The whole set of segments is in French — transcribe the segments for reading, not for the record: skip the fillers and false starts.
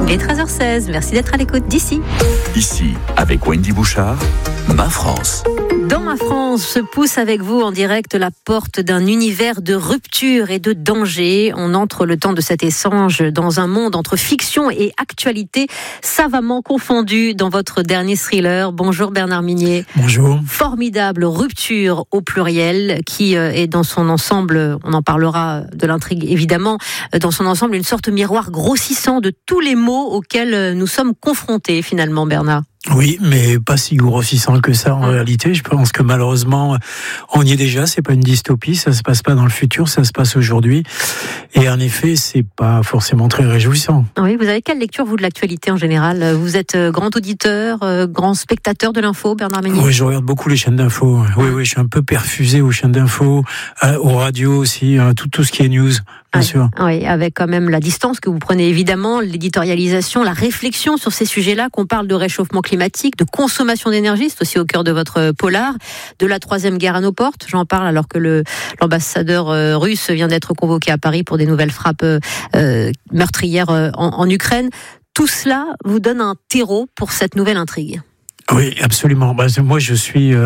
Il est 13h16, merci d'être à l'écoute d'ici. Ici, avec Wendy Bouchard, Ma France. Dans Ma France, se pousse avec vous en direct la porte d'un univers de rupture et de danger. On entre le temps de cet échange dans un monde entre fiction et actualité, savamment confondu dans votre dernier thriller. Bonjour Bernard Minier. Bonjour. Formidable rupture au pluriel qui est dans son ensemble, on en parlera de l'intrigue évidemment, dans son ensemble une sorte de miroir grossissant de tous les maux auxquels nous sommes confrontés finalement, Bernard. Oui, mais pas si grossissant que ça en réalité. Je pense que malheureusement, on y est déjà. C'est pas une dystopie, ça se passe pas dans le futur, ça se passe aujourd'hui. Et en effet, c'est pas forcément très réjouissant. Oui, vous avez quelle lecture vous de l'actualité en général ? Vous êtes grand auditeur, grand spectateur de l'info, Bernard Minier ? Oui, je regarde beaucoup les chaînes d'info. Oui, je suis un peu perfusé aux chaînes d'info, aux radios aussi, tout ce qui est news. Bien sûr. Oui, avec quand même la distance que vous prenez évidemment, l'éditorialisation, la réflexion sur ces sujets-là, qu'on parle de réchauffement climatique, de consommation d'énergie, c'est aussi au cœur de votre polar, de la troisième guerre à nos portes. J'en parle alors que l'ambassadeur russe vient d'être convoqué à Paris pour des nouvelles frappes meurtrières en Ukraine. Tout cela vous donne un terreau pour cette nouvelle intrigue. Oui, absolument. Moi, je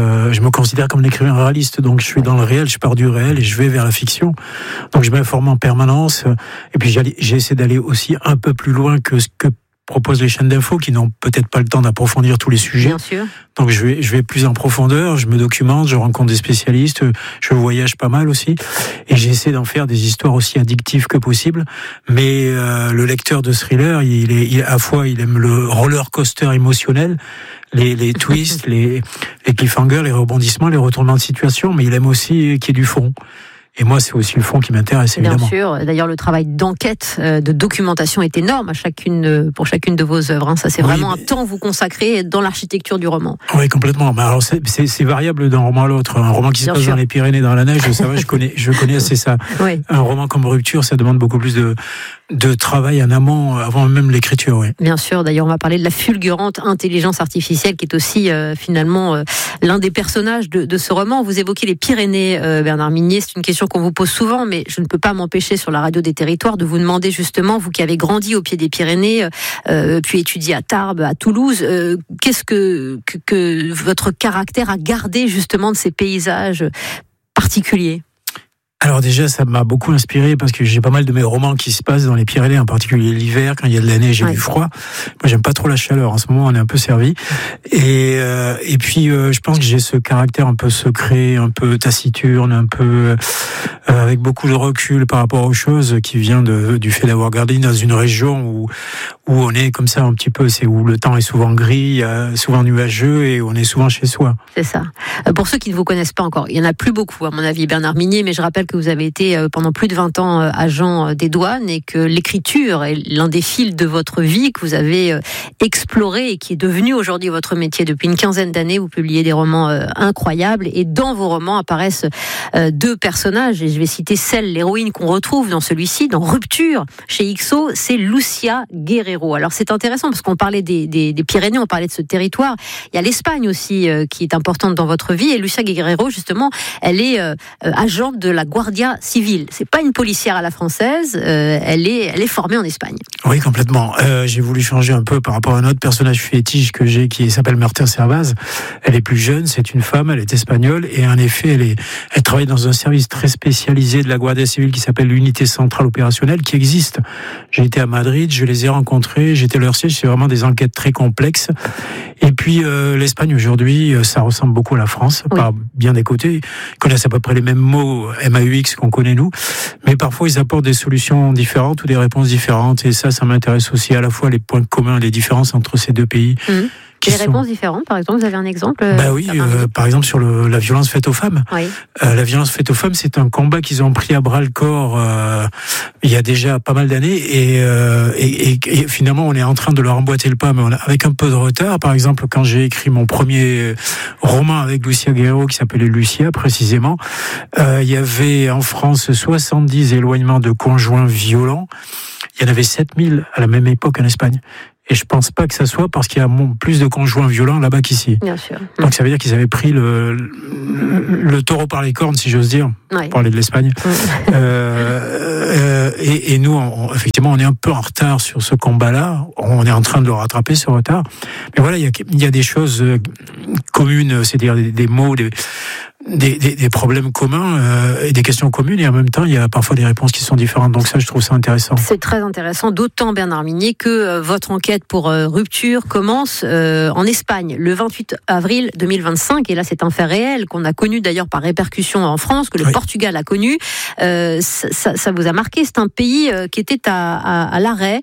me considère comme un écrivain réaliste, donc je suis dans le réel, je pars du réel et je vais vers la fiction. Donc je m'informe en permanence, et puis j'essaie d'aller aussi un peu plus loin que ce que proposent les chaînes d'infos qui n'ont peut-être pas le temps d'approfondir tous les sujets. Bien sûr. Donc je vais plus en profondeur, je me documente, je rencontre des spécialistes, je voyage pas mal aussi, et j'essaie d'en faire des histoires aussi addictives que possible. Mais le lecteur de thriller, à la fois il aime le roller coaster émotionnel, les twists, les cliffhangers, les rebondissements, les retournements de situation, mais il aime aussi qu'il y ait du fond. Et moi, c'est aussi le fond qui m'intéresse, évidemment. Bien sûr. D'ailleurs, le travail d'enquête, de documentation est énorme pour chacune de vos œuvres. Ça, c'est vraiment un temps que vous consacrez dans l'architecture du roman. Oui, complètement. Mais alors, c'est variable d'un roman à l'autre. Un roman qui se passe dans les Pyrénées, dans la neige, ça va, je connais assez ça. Oui. Un roman comme Rupture, ça demande beaucoup plus de travail en amont, avant même l'écriture, oui. Bien sûr. D'ailleurs, on va parler de la fulgurante intelligence artificielle, qui est aussi, finalement, l'un des personnages de ce roman. Vous évoquez les Pyrénées, Bernard Minier. C'est une question qu'on vous pose souvent, mais je ne peux pas m'empêcher sur la radio des territoires de vous demander justement, vous qui avez grandi au pied des Pyrénées, puis étudié à Tarbes, à Toulouse, qu'est-ce que votre caractère a gardé justement de ces paysages particuliers ? Alors déjà, ça m'a beaucoup inspiré parce que j'ai pas mal de mes romans qui se passent dans les Pyrénées, en particulier l'hiver, quand il y a de la neige et du froid. Moi, j'aime pas trop la chaleur. En ce moment, on est un peu servi. Et puis, je pense que j'ai ce caractère un peu secret, un peu taciturne, un peu avec beaucoup de recul par rapport aux choses, qui vient du fait d'avoir grandi dans une région où on est comme ça un petit peu, c'est où le temps est souvent gris, souvent nuageux, et on est souvent chez soi. C'est ça. Pour ceux qui ne vous connaissent pas encore, il y en a plus beaucoup, à mon avis, Bernard Minier, mais je rappelle que vous avez été pendant plus de 20 ans agent des douanes et que l'écriture est l'un des fils de votre vie que vous avez exploré et qui est devenu aujourd'hui votre métier. Depuis une quinzaine d'années, vous publiez des romans incroyables, et dans vos romans apparaissent deux personnages, et je vais citer l'héroïne qu'on retrouve dans celui-ci, dans Rupture, chez XO, c'est Lucia Guerrero. Alors c'est intéressant parce qu'on parlait des Pyrénées, on parlait de ce territoire. Il y a l'Espagne aussi qui est importante dans votre vie, et Lucia Guerrero, justement, elle est agente de la Guardia Civile. C'est pas une policière à la française, elle est formée en Espagne. Oui, complètement. J'ai voulu changer un peu par rapport à un autre personnage fétiche que j'ai qui s'appelle Marta Servaz. Elle est plus jeune, c'est une femme, elle est espagnole, et en effet, elle travaille dans un service très spécialisé de la Guardia Civile qui s'appelle l'unité centrale opérationnelle, qui existe. J'ai été à Madrid, je les ai rencontrés, j'étais leur siège, c'est vraiment des enquêtes très complexes. Et puis l'Espagne aujourd'hui, ça ressemble beaucoup à la France, par bien des côtés. Ils connaissent à peu près les mêmes mots MAUX qu'on connaît nous, mais parfois ils apportent des solutions différentes ou des réponses différentes, et ça m'intéresse aussi, à la fois les points communs, les différences entre ces deux pays. Des réponses différentes, par exemple, vous avez un exemple par exemple sur la violence faite aux femmes. Oui. La violence faite aux femmes, c'est un combat qu'ils ont pris à bras le corps il y a déjà pas mal d'années, et finalement on est en train de leur emboîter le pas, mais avec un peu de retard. Par exemple, quand j'ai écrit mon premier roman avec Lucia Guerrero, qui s'appelait Lucia précisément, il y avait en France 70 éloignements de conjoints violents. Il y en avait 7000 à la même époque en Espagne. Et je pense pas que ça soit parce qu'il y a plus de conjoints violents là-bas qu'ici. Bien sûr. Donc ça veut dire qu'ils avaient pris le taureau par les cornes, si j'ose dire, pour parler de l'Espagne. Et nous, effectivement, on est un peu en retard sur ce combat-là. On est en train de le rattraper, ce retard. Mais voilà, il y a des choses communes, c'est-à-dire des mots, des problèmes communs et des questions communes, et en même temps il y a parfois des réponses qui sont différentes, donc ça je trouve ça intéressant. C'est très intéressant, d'autant Bernard Minier que votre enquête pour Rupture commence en Espagne le 28 avril 2025, et là c'est un fait réel qu'on a connu d'ailleurs par répercussion en France, que le Portugal a connu. Ça vous a marqué, c'est un pays qui était à l'arrêt,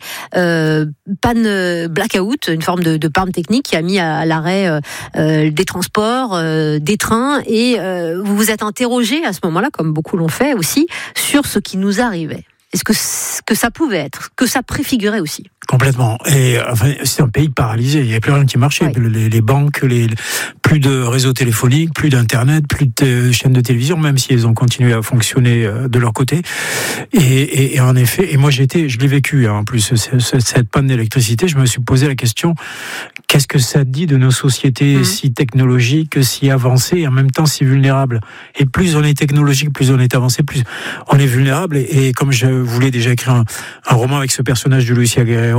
panne blackout, une forme de panne technique qui a mis à l'arrêt des transports, des trains, et vous vous êtes interrogé à ce moment-là, comme beaucoup l'ont fait aussi, sur ce qui nous arrivait. Est-ce que ça pouvait être, que ça préfigurait aussi? Complètement. Et enfin, c'est un pays paralysé. Il n'y avait plus rien qui marchait. Oui. Les banques, plus de réseau téléphonique, plus d'internet, plus de chaînes de télévision, même si elles ont continué à fonctionner de leur côté. Et en effet, et moi je l'ai vécu en plus, cette panne d'électricité. Je me suis posé la question, qu'est-ce que ça dit de nos sociétés si technologiques, si avancées, et en même temps si vulnérables? Et plus on est technologique, plus on est avancé, plus on est vulnérable. Et comme je voulais déjà écrire un roman avec ce personnage de Lucia Guerrero,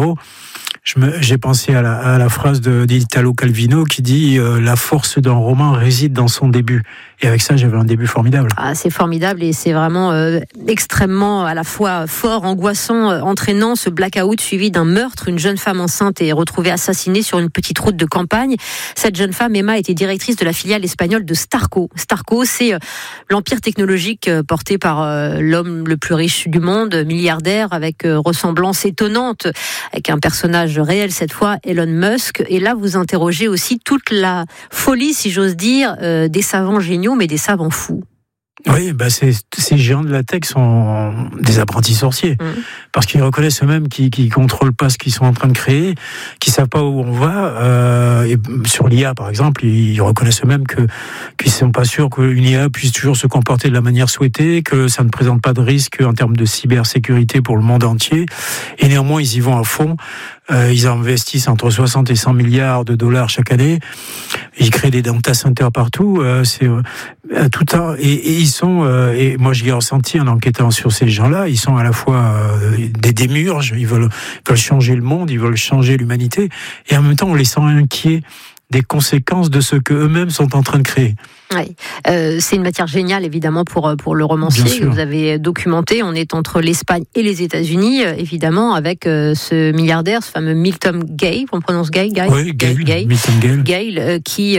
j'ai pensé à la phrase d'Italo Calvino qui dit la force d'un roman réside dans son début. Et avec ça, j'avais un début formidable. Ah, c'est formidable, et c'est vraiment extrêmement à la fois fort, angoissant, entraînant, ce blackout suivi d'un meurtre. Une jeune femme enceinte est retrouvée assassinée sur une petite route de campagne. Cette jeune femme, Emma, était directrice de la filiale espagnole de Starco. Starco, c'est l'empire technologique porté par l'homme le plus riche du monde, milliardaire, avec ressemblance étonnante, avec un personnage réel cette fois, Elon Musk. Et là, vous interrogez aussi toute la folie, si j'ose dire, des savants géniaux, mais des savants fous. Oui, ces géants de la tech sont des apprentis sorciers, parce qu'ils reconnaissent eux-mêmes qu'ils contrôlent pas ce qu'ils sont en train de créer, qu'ils savent pas où on va. Et sur l'IA, par exemple, ils reconnaissent eux-mêmes qu'ils sont pas sûrs qu'une IA puisse toujours se comporter de la manière souhaitée, que ça ne présente pas de risque en termes de cybersécurité pour le monde entier. Et néanmoins, ils y vont à fond. Ils investissent entre 60 et 100 milliards de dollars chaque année. Ils créent des data centers partout. C'est tout un, et ils sont, et moi je l'ai ressenti en enquêtant sur ces gens-là, ils sont à la fois des démiurges, ils veulent changer le monde, ils veulent changer l'humanité, et en même temps on les sent inquiets des conséquences de ce qu'eux-mêmes sont en train de créer. Oui, c'est une matière géniale évidemment pour le romancier que vous avez documenté. On est entre l'Espagne et les États-Unis, évidemment, avec ce milliardaire, ce fameux Milton Gale, on prononce Gale, oui, Milton Gale, qui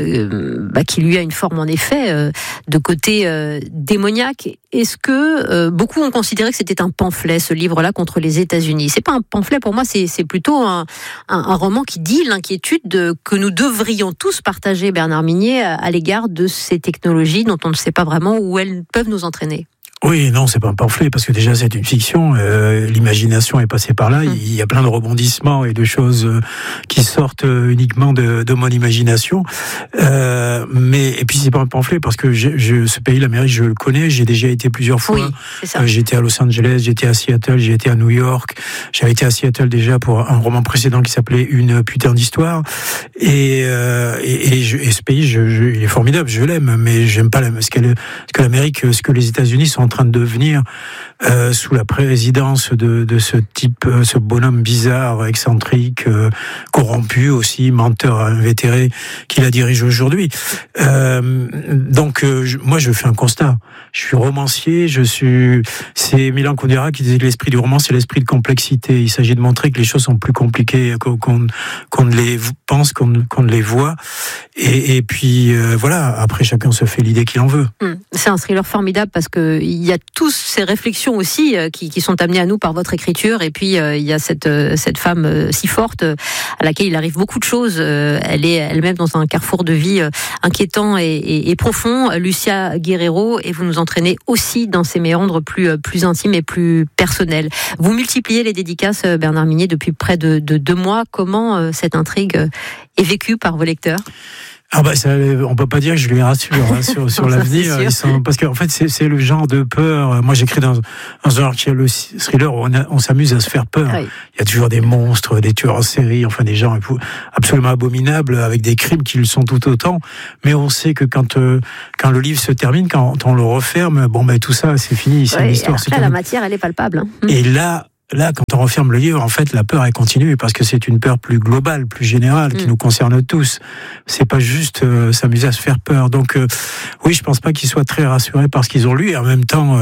lui a une forme en effet de côté démoniaque. Est-ce que beaucoup ont considéré que c'était un pamphlet, ce livre-là, contre les États-Unis? C'est pas un pamphlet pour moi, c'est plutôt un roman qui dit l'inquiétude que nous devrions tous partager, Bernard Minier, à l'égard de ces technologies dont on ne sait pas vraiment où elles peuvent nous entraîner. Oui, non, c'est pas un pamphlet, parce que déjà c'est une fiction, l'imagination est passée par là, il y a plein de rebondissements et de choses qui sortent uniquement de mon imagination, et puis c'est pas un pamphlet, parce que ce pays, l'Amérique, je le connais, j'ai déjà été plusieurs fois, j'étais à Los Angeles, j'étais à Seattle, j'ai été à New York, j'avais été à Seattle déjà pour un roman précédent qui s'appelait Une putain d'histoire, et ce pays, il est formidable, je l'aime, mais j'aime pas ce que l'Amérique, ce que les États-Unis sont en train de devenir sous la présidence de ce type, ce bonhomme bizarre, excentrique, corrompu aussi, menteur invétéré, qui la dirige aujourd'hui. Donc moi je fais un constat. Je suis romancier, c'est Milan Kundera qui disait que l'esprit du roman, c'est l'esprit de complexité. Il s'agit de montrer que les choses sont plus compliquées qu'on ne les pense, qu'on ne les voit. Et puis voilà, après chacun se fait l'idée qu'il en veut. C'est un thriller formidable, parce que il y a tous ces réflexions aussi qui sont amenées à nous par votre écriture, et puis il y a cette femme si forte à laquelle il arrive beaucoup de choses. Elle est elle-même dans un carrefour de vie inquiétant et profond, Lucia Guerrero, et vous nous entraînez aussi dans ces méandres plus intimes et plus personnels. Vous multipliez les dédicaces, Bernard Minier, depuis près de 2 mois. Comment cette intrigue est vécue par vos lecteurs? On peut pas dire que je les rassure sur l'avenir. Parce qu'en fait, c'est le genre de peur. Moi, j'écris dans un genre qui est le thriller où on s'amuse à se faire peur. Oui. Il y a toujours des monstres, des tueurs en série, enfin des gens absolument abominables avec des crimes qui le sont tout autant. Mais on sait que quand le livre se termine, quand on le referme, tout ça, c'est fini. C'est une histoire. Là, la matière, elle est palpable. Et là, quand on referme le livre, en fait, la peur, elle continue parce que c'est une peur plus globale, plus générale, qui nous concerne tous. C'est pas juste s'amuser à se faire peur. Donc, oui, je pense pas qu'ils soient très rassurés par ce qu'ils ont lu. Et en même temps,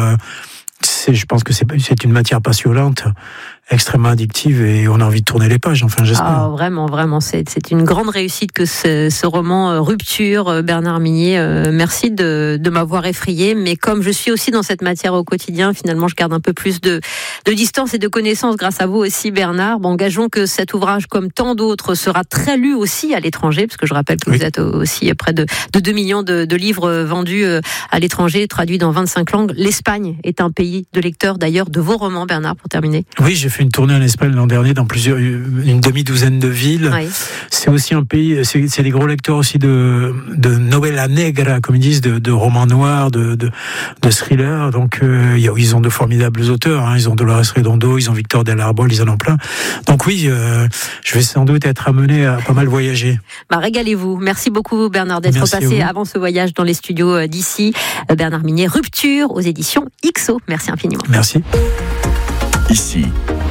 je pense que c'est une matière passionnante, extrêmement addictive, et on a envie de tourner les pages. Enfin, j'espère. Vraiment, c'est une grande réussite que ce roman Rupture, Bernard Minier. Merci de m'avoir effrayé, mais comme je suis aussi dans cette matière au quotidien, finalement, je garde un peu plus de distance et de connaissances grâce à vous aussi, Bernard. Engageons que cet ouvrage, comme tant d'autres, sera très lu aussi à l'étranger, parce que je rappelle que vous êtes aussi près de 2 millions de livres vendus à l'étranger, traduits dans 25 langues. L'Espagne est un pays de lecteurs, d'ailleurs, de vos romans, Bernard, pour terminer. Oui, j'ai fait une tournée en Espagne l'an dernier dans une demi-douzaine de villes. Oui. C'est aussi un pays, c'est des gros lecteurs aussi de novela negra, comme ils disent, de romans noirs, de thrillers. Donc, ils ont de formidables auteurs. Ils ont Dolores Redondo, ils ont Victor Del Arbol, ils en ont plein. Donc oui, je vais sans doute être amené à pas mal voyager. Régalez-vous. Merci beaucoup, Bernard, d'être passé avant ce voyage dans les studios d'ici. Bernard Minier, Rupture, aux éditions XO. Merci infiniment. Merci. Ici,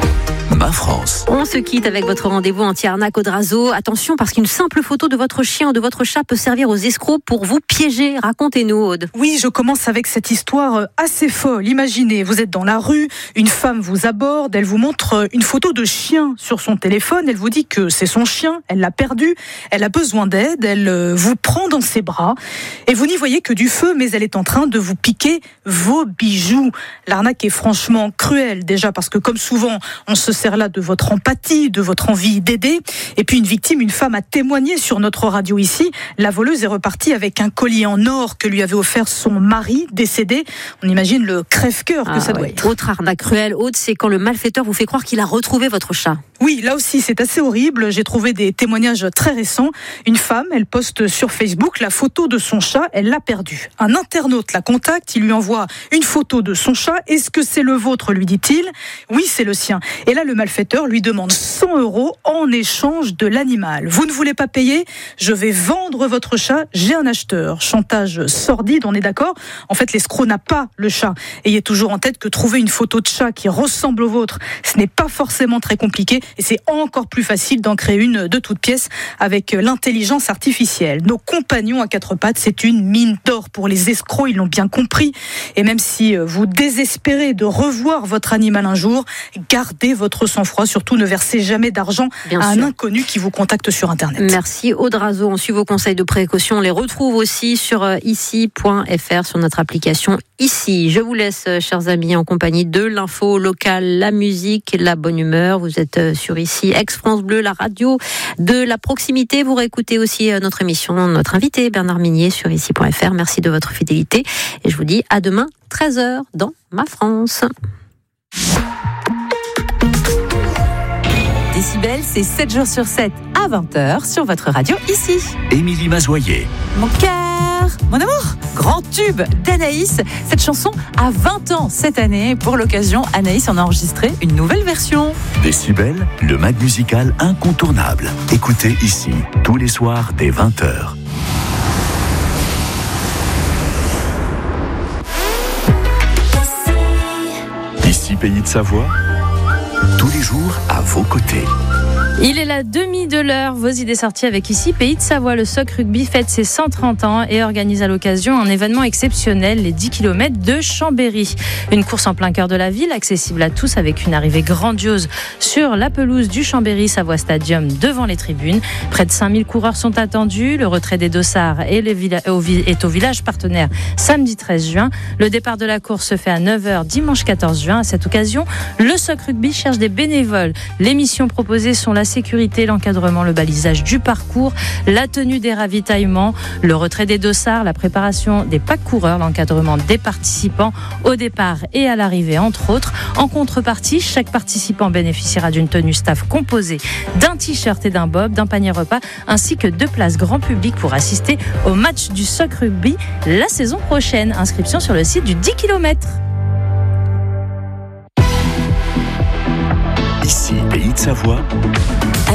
Ma France. On se quitte avec votre rendez-vous anti-arnaque Audrazo. Attention, parce qu'une simple photo de votre chien ou de votre chat peut servir aux escrocs pour vous piéger. Racontez-nous, Aude. Oui, je commence avec cette histoire assez folle. Imaginez, vous êtes dans la rue, une femme vous aborde, elle vous montre une photo de chien sur son téléphone, elle vous dit que c'est son chien, elle l'a perdu, elle a besoin d'aide, elle vous prend dans ses bras et vous n'y voyez que du feu, mais elle est en train de vous piquer vos bijoux. L'arnaque est franchement cruelle, déjà parce que comme souvent, on se sert là de votre empathie, de votre envie d'aider. Et puis une victime, une femme a témoigné sur notre radio ici. La voleuse est repartie avec un collier en or que lui avait offert son mari décédé. On imagine le crève-cœur que ça doit être. Autre arnaque cruelle, Aude, c'est quand le malfaiteur vous fait croire qu'il a retrouvé votre chat. Oui, là aussi, c'est assez horrible. J'ai trouvé des témoignages très récents. Une femme, elle poste sur Facebook la photo de son chat, elle l'a perdu. Un internaute la contacte, il lui envoie une photo de son chat. Est-ce que c'est le vôtre, lui dit-il. Oui, c'est le sien. Et là, le malfaiteur lui demande 100 € en échange de l'animal. Vous ne voulez pas payer ? Je vais vendre votre chat, j'ai un acheteur. Chantage sordide, on est d'accord ? En fait, l'escroc n'a pas le chat. Ayez toujours en tête que trouver une photo de chat qui ressemble au vôtre, ce n'est pas forcément très compliqué. Et c'est encore plus facile d'en créer une de toutes pièces avec l'intelligence artificielle. Nos compagnons à quatre pattes, c'est une mine d'or pour les escrocs, ils l'ont bien compris. Et même si vous désespérez de revoir votre animal un jour, gardez votre sang-froid. Surtout, ne versez jamais d'argent à un inconnu qui vous contacte sur Internet. Merci Audrazo. On suit vos conseils de précaution. On les retrouve aussi sur ici.fr, sur notre application Ici. Je vous laisse, chers amis, en compagnie de l'info locale, la musique, la bonne humeur. Vous êtes sur Ici, Ex-France Bleu, la radio de la proximité. Vous réécoutez aussi notre émission, notre invité Bernard Minier sur ici.fr. Merci de votre fidélité et je vous dis à demain 13h dans Ma France. Décibel, c'est 7 jours sur 7 à 20h sur votre radio Ici. Émilie Mazoyer. Mon cœur, mon amour, grand tube d'Anaïs. Cette chanson a 20 ans cette année. Pour l'occasion, Anaïs en a enregistré une nouvelle version. Décibel, le mag musical incontournable. Écoutez Ici, tous les soirs dès 20h. Ici, Pays de Savoie. Tous les jours à vos côtés. Il est la demi de l'heure. Vos idées sorties avec Ici, Pays de Savoie. Le SOC Rugby fête ses 130 ans et organise à l'occasion un événement exceptionnel, les 10 km de Chambéry. Une course en plein cœur de la ville, accessible à tous avec une arrivée grandiose sur la pelouse du Chambéry Savoie Stadium devant les tribunes. Près de 5000 coureurs sont attendus. Le retrait des dossards est au village partenaire samedi 13 juin. Le départ de la course se fait à 9h dimanche 14 juin. À cette occasion, le SOC Rugby cherche des bénévoles. Les missions proposées sont la sécurité, l'encadrement, le balisage du parcours, la tenue des ravitaillements, le retrait des dossards, la préparation des packs coureurs, l'encadrement des participants au départ et à l'arrivée, entre autres. En contrepartie, chaque participant bénéficiera d'une tenue staff composée d'un t-shirt et d'un bob, d'un panier repas, ainsi que 2 places grand public pour assister au match du Soc Rugby la saison prochaine. Inscription sur le site du 10 km. Ici, Pays de Savoie.